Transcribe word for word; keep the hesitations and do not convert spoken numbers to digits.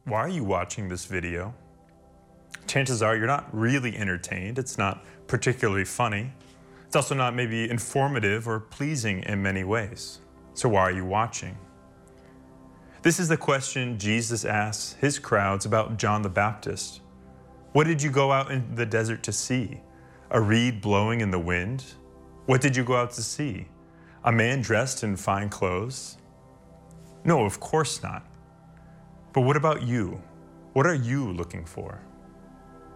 Why are you watching this video? Chances are you're not really entertained. It's not particularly funny. It's also not maybe informative or pleasing in many ways. So why are you watching? This is the question Jesus asks his crowds about John the Baptist. What did you go out in the desert to see? A reed blowing in the wind? What did you go out to see? A man dressed in fine clothes? No, of course not. But what about you? What are you looking for?